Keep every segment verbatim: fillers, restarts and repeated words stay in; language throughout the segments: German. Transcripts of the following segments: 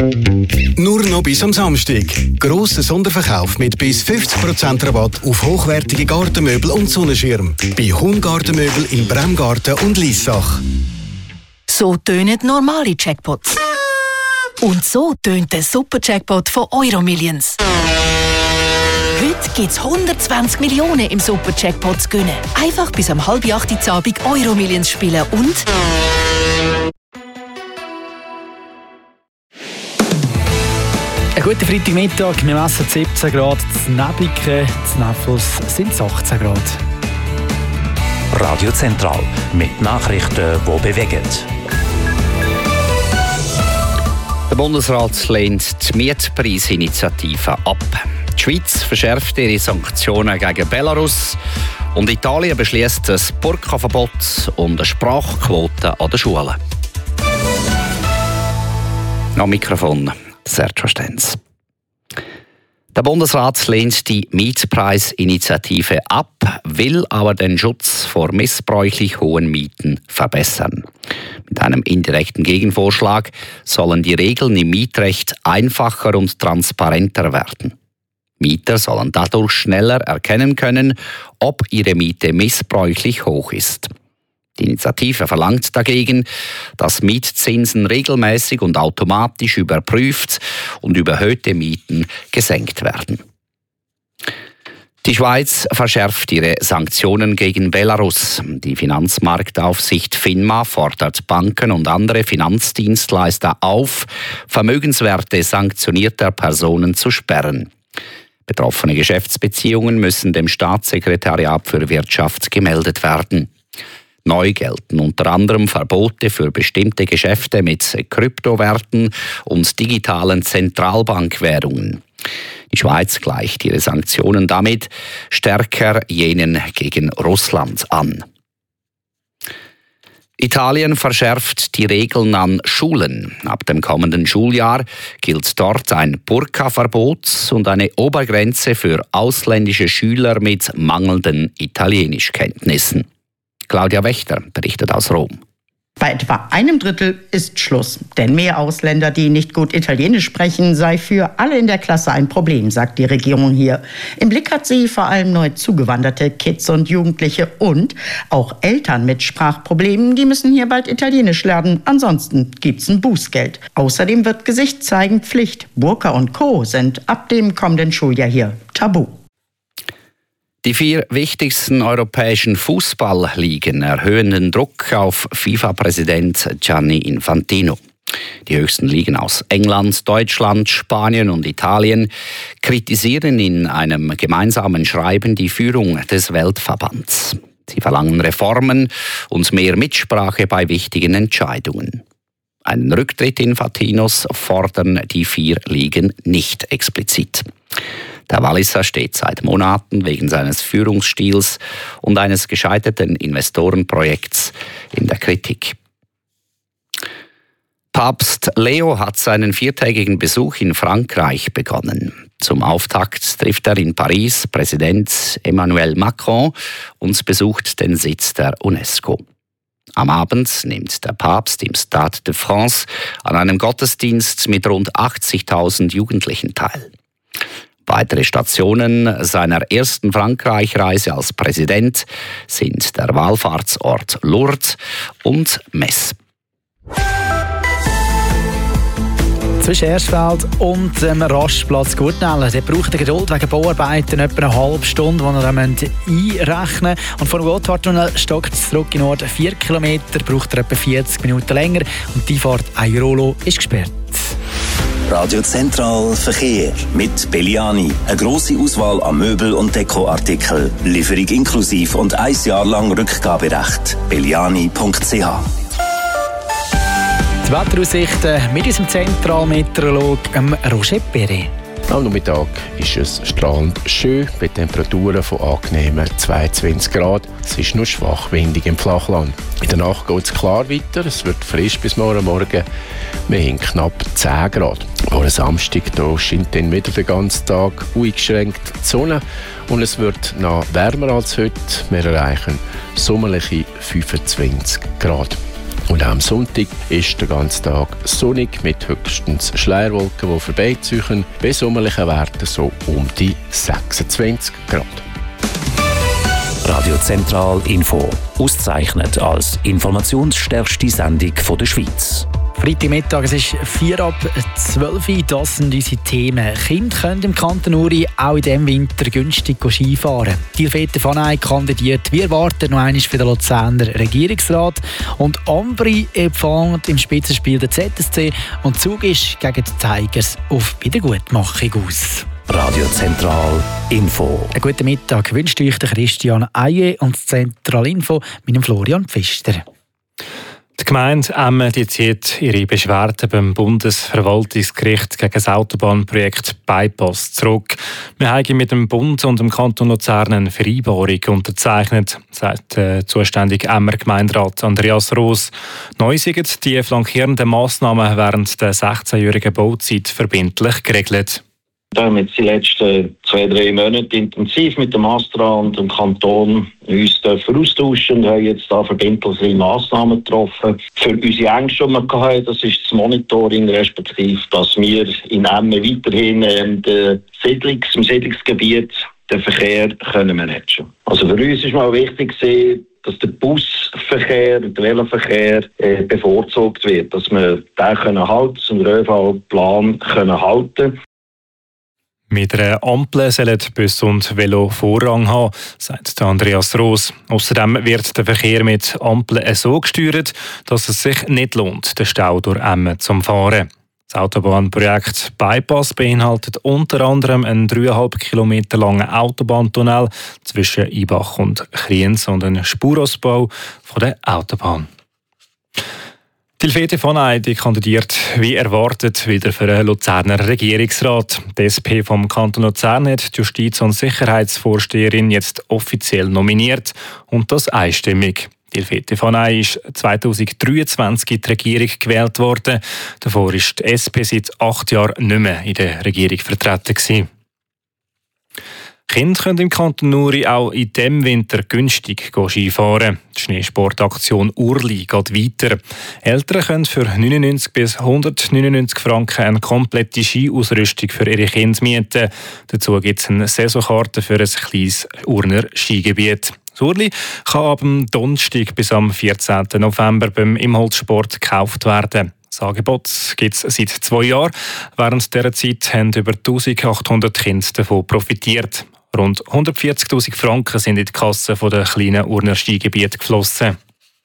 Nur noch bis am Samstag. Grosser Sonderverkauf mit bis fünfzig Prozent Rabatt auf hochwertige Gartenmöbel und Sonnenschirm. Bei Hung-Gartenmöbel in Bremgarten und Liessach. So tönen normale Jackpots. Und so tönt der Super-Jackpot von Euromillions. Heute gibt es hundertzwanzig Millionen im Super-Jackpot zu gewinnen. Einfach bis um halb acht Uhr Abend Euromillions spielen und... Ein guter Freitagmittag. Wir messen siebzehn Grad. In Nebliken, in Neffels sind es achtzehn Grad. Radio Zentral mit Nachrichten, die bewegen. Der Bundesrat lehnt die Mietpreisinitiative ab. Die Schweiz verschärft ihre Sanktionen gegen Belarus und Italien beschließt ein Burka-Verbot und eine Sprachquote an den Schulen. Am Mikrofon Sergio Stenz. Der Bundesrat lehnt die Mietpreisinitiative ab, will aber den Schutz vor missbräuchlich hohen Mieten verbessern. Mit einem indirekten Gegenvorschlag sollen die Regeln im Mietrecht einfacher und transparenter werden. Mieter sollen dadurch schneller erkennen können, ob ihre Miete missbräuchlich hoch ist. Die Initiative verlangt dagegen, dass Mietzinsen regelmäßig und automatisch überprüft und überhöhte Mieten gesenkt werden. Die Schweiz verschärft ihre Sanktionen gegen Belarus. Die Finanzmarktaufsicht FINMA fordert Banken und andere Finanzdienstleister auf, Vermögenswerte sanktionierter Personen zu sperren. Betroffene Geschäftsbeziehungen müssen dem Staatssekretariat für Wirtschaft gemeldet werden. Neu gelten unter anderem Verbote für bestimmte Geschäfte mit Kryptowerten und digitalen Zentralbankwährungen. Die Schweiz gleicht ihre Sanktionen damit stärker jenen gegen Russland an. Italien verschärft die Regeln an Schulen. Ab dem kommenden Schuljahr gilt dort ein Burka-Verbot und eine Obergrenze für ausländische Schüler mit mangelnden Italienischkenntnissen. Claudia Wächter berichtet aus Rom. Bei etwa einem Drittel ist Schluss. Denn mehr Ausländer, die nicht gut Italienisch sprechen, sei für alle in der Klasse ein Problem, sagt die Regierung hier. Im Blick hat sie vor allem neu zugewanderte Kids und Jugendliche und auch Eltern mit Sprachproblemen, die müssen hier bald Italienisch lernen. Ansonsten gibt's ein Bußgeld. Außerdem wird Gesicht zeigen Pflicht. Burka und Co. sind ab dem kommenden Schuljahr hier tabu. Die vier wichtigsten europäischen Fußballligen erhöhen den Druck auf FIFA-Präsident Gianni Infantino. Die höchsten Ligen aus England, Deutschland, Spanien und Italien kritisieren in einem gemeinsamen Schreiben die Führung des Weltverbands. Sie verlangen Reformen und mehr Mitsprache bei wichtigen Entscheidungen. Einen Rücktritt Infantinos fordern die vier Ligen nicht explizit. Der Walliser steht seit Monaten wegen seines Führungsstils und eines gescheiterten Investorenprojekts in der Kritik. Papst Leo hat seinen viertägigen Besuch in Frankreich begonnen. Zum Auftakt trifft er in Paris Präsident Emmanuel Macron und besucht den Sitz der UNESCO. Am Abend nimmt der Papst im Stade de France an einem Gottesdienst mit rund achtzigtausend Jugendlichen teil. Weitere Stationen seiner ersten Frankreich-Reise als Präsident sind der Wallfahrtsort Lourdes und Metz. Zwischen Erstfeld und dem Rastplatz Gurtnellen. Der braucht eine Geduld wegen Bauarbeiten etwa eine halbe Stunde, die er einrechnen müssen. Und vom Gotthardtunnel stockt es zurück in Nord vier Kilometer, braucht er etwa vierzig Minuten länger. Und die Fahrt Airolo ist gesperrt. Radio Zentral Verkehr mit Belliani. Eine grosse Auswahl an Möbel- und Dekoartikeln. Lieferung inklusiv und ein Jahr lang Rückgaberecht. belliani punkt c h. Die Wetteraussichten mit unserem Zentralmeteorolog Roger Perret. Am Nachmittag ist es strahlend schön bei Temperaturen von angenehmen zweiundzwanzig Grad. Es ist nur schwach windig im Flachland. In der Nacht geht es klar weiter. Es wird frisch bis morgen Morgen. Wir haben knapp zehn Grad. Am Samstag da scheint dann wieder den ganzen Tag uneingeschränkt die Sonne. Und es wird noch wärmer als heute. Wir erreichen sommerliche fünfundzwanzig Grad. Und auch am Sonntag ist der ganze Tag sonnig mit höchstens Schleierwolken, die vorbeiziehen. Bei sommerlichen Werten so um die sechsundzwanzig Grad. Radio Zentral Info, ausgezeichnet als informationsstärkste Sendung von der Schweiz. Freitagmittag, es ist vier ab zwölf Uhr, das sind unsere Themen. Kinder können im Kanton Uri auch in diesem Winter günstig Skifahren. Tierfete Vanay kandidiert, wir warten noch einmal für den Luzerner Regierungsrat. Und Ambri empfängt im Spitzenspiel der Z S C und Zug ist gegen die Tigers auf Wiedergutmachung aus. Radio Zentral Info. Einen guten Mittag wünscht euch der Christian Eie und das Zentral Info mit dem Florian Pfister. Die Gemeinde Emmen die zieht ihre Beschwerde beim Bundesverwaltungsgericht gegen das Autobahnprojekt Bypass zurück. Wir haben mit dem Bund und dem Kanton Luzern eine Vereinbarung unterzeichnet, sagt der zuständige Emmer Gemeinderat Andreas Roos. Neu sind die flankierenden Massnahmen während der sechzehnjährigen Bauzeit verbindlich geregelt. Wir haben jetzt die letzten zwei, drei Monate intensiv mit dem Astra und dem Kanton uns austauschen und haben jetzt da verbindliche Massnahmen getroffen. Für unsere Ängste, die wir hatten, das ist das Monitoring, respektive, dass wir in Emmen weiterhin ähm, den Siedlungs-, im Siedlungsgebiet den Verkehr können managen. Also für uns ist mal wichtig, dass der Busverkehr, der Veloverkehr äh, bevorzugt wird, dass wir den können halten, den Ö V-Plan können halten. Mit einer Ampel sollen Bus und Velo Vorrang haben, sagt Andreas Roos. Außerdem wird der Verkehr mit Ampeln so gesteuert, dass es sich nicht lohnt, den Stau durch Emmen zu fahren. Das Autobahnprojekt Bypass beinhaltet unter anderem einen dreieinhalb Kilometer langen Autobahntunnel zwischen Ibach und Kriens und einen Spurausbau von der Autobahn. Tillfete Vanay kandidiert wie erwartet wieder für den Luzerner Regierungsrat. Die S P vom Kanton Luzern hat die Justiz- und Sicherheitsvorsteherin jetzt offiziell nominiert und das einstimmig. Tillfete Vanay ist zweitausenddreiundzwanzig in die Regierung gewählt worden. Davor ist die S P seit acht Jahren nicht mehr in der Regierung vertreten gewesen. Kinder können im Kanton Uri auch in diesem Winter günstig Skifahren. Die Schneesportaktion Urli geht weiter. Eltern können für neunundneunzig bis hundertneunundneunzig Franken eine komplette Skiausrüstung für ihre Kinder mieten. Dazu gibt es eine Saisonkarte für ein kleines Urner Skigebiet. Das Urli kann ab dem Donnerstag bis am vierzehnten November beim Imholzsport gekauft werden. Das Angebot gibt es seit zwei Jahren. Während dieser Zeit haben über eintausendachthundert Kinder davon profitiert. Rund hundertvierzigtausend Franken sind in die Kasse der kleinen Urner Skigebiete geflossen.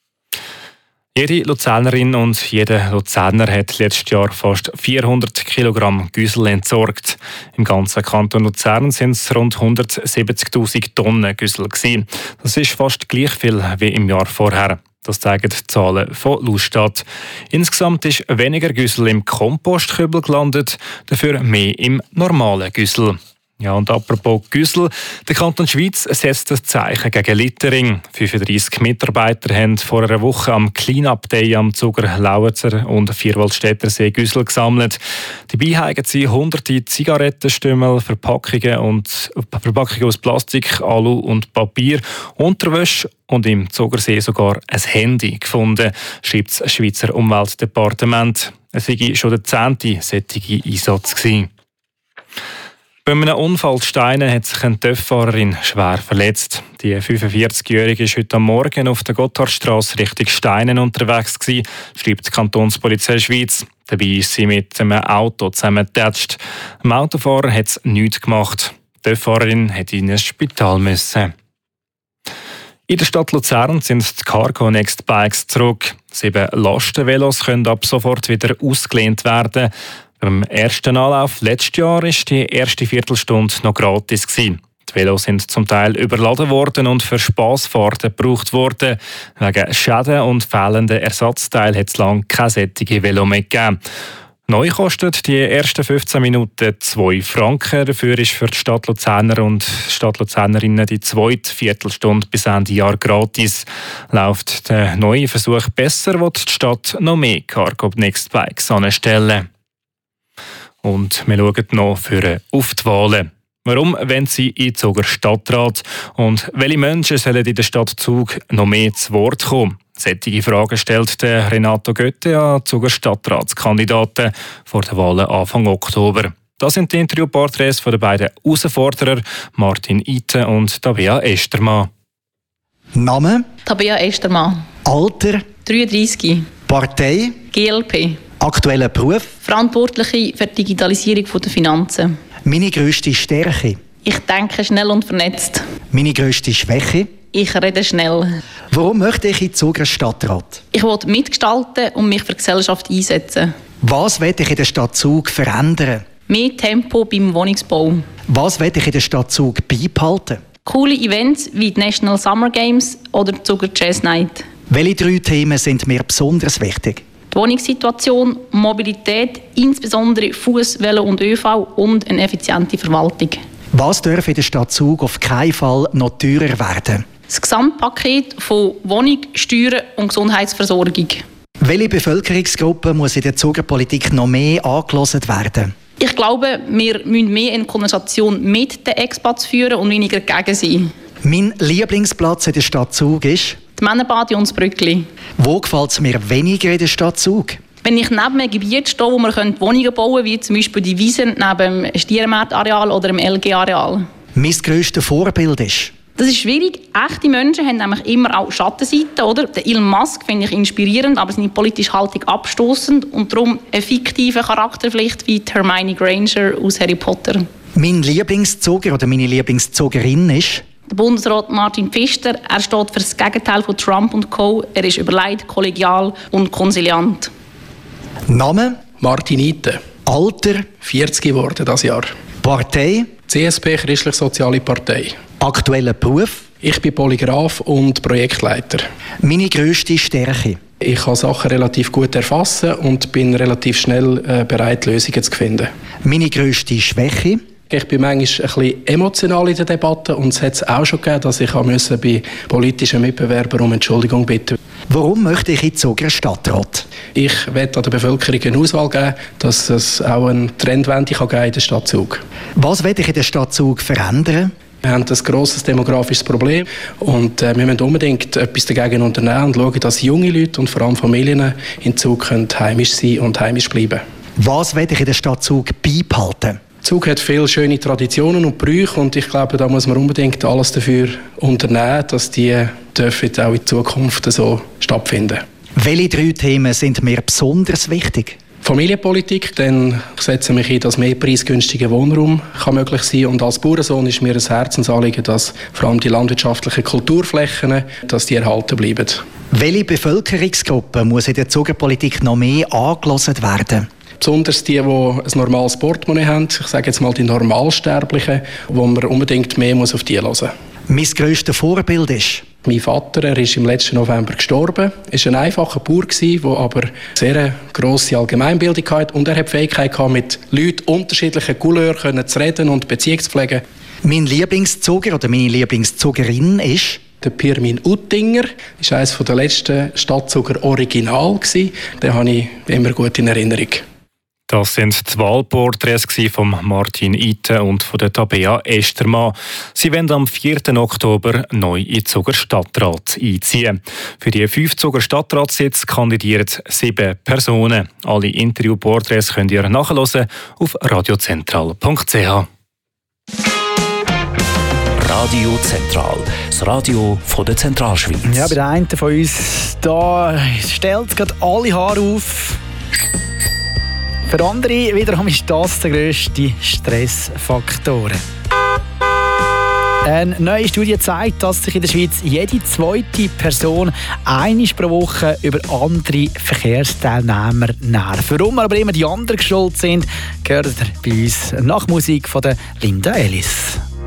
Jede Luzernerin und jeder Luzerner hat letztes Jahr fast vierhundert Kilogramm Güssel entsorgt. Im ganzen Kanton Luzern sind es rund hundertsiebzigtausend Tonnen Güssel gewesen. Das ist fast gleich viel wie im Jahr vorher. Das zeigen die Zahlen von Lustat. Insgesamt ist weniger Güssel im Kompostkübel gelandet, dafür mehr im normalen Güssel. Ja, und apropos Güssel, der Kanton Schweiz setzt das Zeichen gegen Littering. fünfunddreissig Mitarbeiter haben vor einer Woche am Clean-Up Day am Zuger Lauetzer und Vierwaldstätter See Güssel gesammelt. Dabei haben sie hunderte Zigarettenstümmel, Verpackungen, und, Verpackungen aus Plastik, Alu und Papier, Unterwäsche und im Zugersee sogar ein Handy gefunden, schreibt das Schweizer Umweltdepartement. Es sei schon der zehnte solche Einsatz gewesen. Bei einem Unfall in Steinen hat sich eine TÜV-Fahrerin schwer verletzt. Die fünfundvierzigjährige war heute am Morgen auf der Gotthardstrasse Richtung Steinen unterwegs gewesen, schreibt die Kantonspolizei Schweiz. Dabei ist sie mit einem Auto zusammengetatscht. Dem Autofahrer hat es nichts gemacht. Die TÜV-Fahrerin hätte in ein Spital müssen. In der Stadt Luzern sind die Cargo Next Bikes zurück. Sieben Lastenvelos können ab sofort wieder ausgelehnt werden. Beim ersten Anlauf letztes Jahr war die erste Viertelstunde noch gratis gewesen. Die Velos sind zum Teil überladen worden und für Spassfahrten gebraucht worden. Wegen Schäden und fehlenden Ersatzteilen hat es lange keine solche Velo mehr gegeben. Neu kostet die ersten fünfzehn Minuten zwei Franken. Dafür ist für die Stadt Luzerner und Stadt Luzernerinnen die zweite Viertelstunde bis Ende Jahr gratis. Läuft der neue Versuch besser, wird die Stadt noch mehr Cargo Next Bikes anstellen. Und wir schauen noch für auf die Wahlen. Warum wollen Sie in Zuger Stadtrat? Und welche Menschen sollen in der Stadt Zug noch mehr zu Wort kommen? Solche Fragen stellt der Renato Götte an Zuger Stadtratskandidaten vor den Wahlen Anfang Oktober. Das sind die Interviewporträts von den beiden Herausforderer Martin Iten und Tabea Estermann. Name? Tabea Estermann. Alter? dreiunddreissig. Partei? G L P. Aktueller Beruf? Verantwortliche für die Digitalisierung der Finanzen. Meine grösste Stärke? Ich denke schnell und vernetzt. Meine grösste Schwäche? Ich rede schnell. Warum möchte ich in Zuger Stadtrat? Ich will mitgestalten und mich für die Gesellschaft einsetzen. Was will ich in der Stadt Zug verändern? Mehr Tempo beim Wohnungsbau. Was will ich in der Stadt Zug beibehalten? Coole Events wie die National Summer Games oder die Zuger Jazz Night. Welche drei Themen sind mir besonders wichtig? Die Wohnungssituation, Mobilität, insbesondere Fuss, Velo und ÖV und eine effiziente Verwaltung. Was darf in der Stadt Zug auf keinen Fall noch teurer werden? Das Gesamtpaket von Wohnung, Steuern und Gesundheitsversorgung. Welche Bevölkerungsgruppe muss in der Zuger Politik noch mehr angehört werden? Ich glaube, wir müssen mehr in Konversation mit den Expats führen und weniger gegen sie. Mein Lieblingsplatz in der Stadt Zug ist? Die Männerbade und das Brückli. Wo gefällt es mir weniger in der Stadt Zug? Wenn ich neben einem Gebiet stehe, wo man Wohnungen bauen könnte, wie zum Beispiel die Wiesen neben dem Stiermarkt-Areal oder dem L G-Areal. Mein grösstes Vorbild ist? Das ist schwierig. Echte Menschen haben nämlich immer auch Schattenseiten, oder? Der Elon Musk finde ich inspirierend, aber seine politische Haltung abstoßend und darum ein fiktiver Charakter vielleicht wie Hermione Granger aus Harry Potter. Mein Lieblingszuger oder meine Lieblingszugerin ist? Der Bundesrat Martin Pfister. Er steht für das Gegenteil von Trump und Co. Er ist überlegt, kollegial und konsiliant. Name? Martin Iten. Alter? vierzig geworden das Jahr. Partei? C S P, Christlich-Soziale Partei. Aktueller Beruf? Ich bin Polygraph und Projektleiter. Meine grösste Stärke? Ich kann Sachen relativ gut erfassen und bin relativ schnell äh, bereit, Lösungen zu finden. Meine grösste Schwäche? Ich bin manchmal ein bisschen emotional in der Debatte und es hat es auch schon gegeben, dass ich bei politischen Mitbewerbern um Entschuldigung bitten musste. Warum möchte ich in Zuger Stadtrat? Ich möchte an der Bevölkerung eine Auswahl geben, dass es auch eine Trendwende kann geben in der Stadt Zug. Was will ich in der Stadt Zug verändern? Wir haben ein grosses demografisches Problem und äh, wir müssen unbedingt etwas dagegen unternehmen und schauen, dass junge Leute und vor allem Familien in Zug können heimisch sein und heimisch bleiben. Was will ich in der Stadt Zug beibehalten? Zug hat viele schöne Traditionen und Brüche und ich glaube, da muss man unbedingt alles dafür unternehmen, dass die dürfen auch in Zukunft so stattfinden. Welche drei Themen sind mir besonders wichtig? Familienpolitik, dann setze ich mich ein, dass mehr preisgünstiger Wohnraum kann möglich sein und als Bauernsohn ist mir ein Herzensanliegen, dass vor allem die landwirtschaftlichen Kulturflächen, dass die erhalten bleiben. Welche Bevölkerungsgruppe muss in der Zugerpolitik noch mehr angehört werden? Besonders die, die ein normales Portemonnaie haben, ich sage jetzt mal die Normalsterblichen, wo man unbedingt mehr muss auf die hören muss. Mein grösstes Vorbild ist? Mein Vater, er ist im letzten November gestorben. Er war ein einfacher Bauer, der aber sehr grosse Allgemeinbildung hatte und er hat die Fähigkeit gehabt, mit Leuten unterschiedlicher Couleur zu reden und Beziehungen zu pflegen. Mein Lieblingszuger oder meine Lieblingszugerin ist? Der Pirmin Uttinger war eines der letzten Stadtzuger Original. Den habe ich immer gut in Erinnerung. Das sind die Wahlporträts von Martin Iten und von der Tabea Estermann. Sie werden am vierten Oktober neu in Zuger Stadtrat einziehen. Für die fünf Zuger Stadtratssitze kandidieren sieben Personen. Alle Interviewporträts könnt ihr nachhören auf radiozentral punkt c h. Radio Zentral, das Radio von der Zentralschweiz. Ja, bei der einen von uns da stellt gerade alle Haare auf. Für andere wiederum ist das der grösste Stressfaktor. Eine neue Studie zeigt, dass sich in der Schweiz jede zweite Person einmal pro Woche über andere Verkehrsteilnehmer nervt. Warum aber immer die anderen schuld sind, gehört bei uns nach Musik von der Linda Ellis.